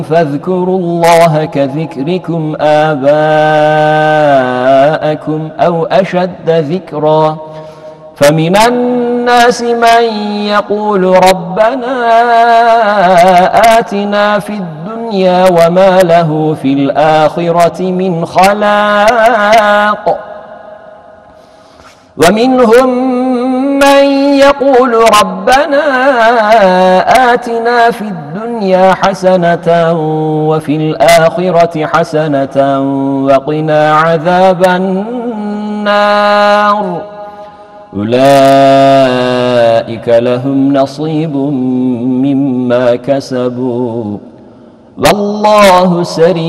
فاذكروا الله كذكركم آباءكم أو أشد ذكرا فمن الناس من يقول ربنا آتنا في الدنيا وما له في الآخرة من خلاق ومنهم من يقول ربنا آتنا في الدنيا حسنة وفي الآخرة حسنة وقنا عذاب النار أولئك لهم نصيب مما كسبوا والله سريع